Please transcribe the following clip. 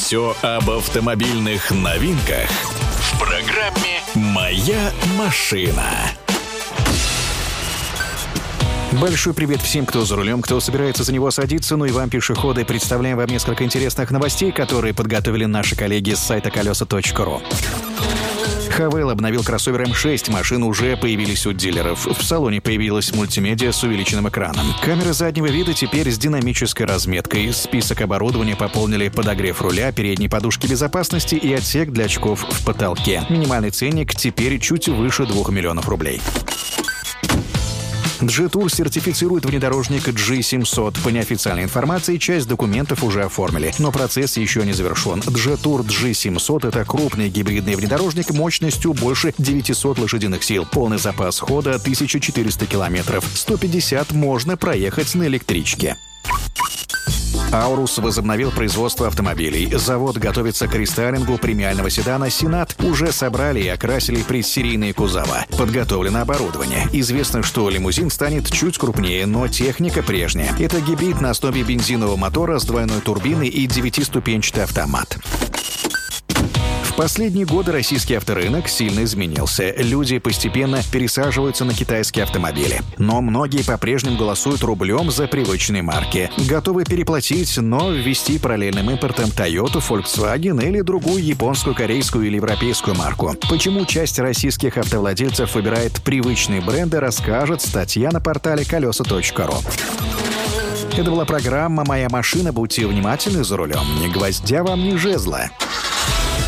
Все об автомобильных новинках в программе «Моя машина». Большой привет всем, кто за рулем, кто собирается за него садиться, ну и вам, пешеходы. Представляем вам несколько интересных новостей, которые подготовили наши коллеги с сайта колеса.ру. Хавейл обновил кроссовер М6, машины уже появились у дилеров. В салоне появилась мультимедиа с увеличенным экраном. Камеры заднего вида теперь с динамической разметкой. Список оборудования пополнили подогрев руля, передней подушки безопасности и отсек для очков в потолке. Минимальный ценник теперь чуть выше 2 миллионов рублей. G-Tour сертифицирует внедорожник G700. По неофициальной информации, часть документов уже оформили, но процесс еще не завершен. G-Tour G700 — это крупный гибридный внедорожник мощностью больше 900 лошадиных сил. Полный запас хода — 1400 километров. 150 можно проехать на электричке. Аурус возобновил производство автомобилей. Завод готовится к рестайлингу премиального седана «Сенат». Уже собрали и окрасили предсерийные кузова. Подготовлено оборудование. Известно, что лимузин станет чуть крупнее, но техника прежняя. Это гибрид на основе бензинового мотора с двойной турбиной и 9-ступенчатый автомат. В последние годы российский авторынок сильно изменился. Люди постепенно пересаживаются на китайские автомобили. Но многие по-прежнему голосуют рублем за привычные марки. Готовы переплатить, но ввести параллельным импортом Toyota, Volkswagen или другую японскую, корейскую или европейскую марку. Почему часть российских автовладельцев выбирает привычные бренды, расскажет статья на портале колеса.ру. Это была программа «Моя машина». Будьте внимательны за рулем. Ни гвоздя вам, ни жезла.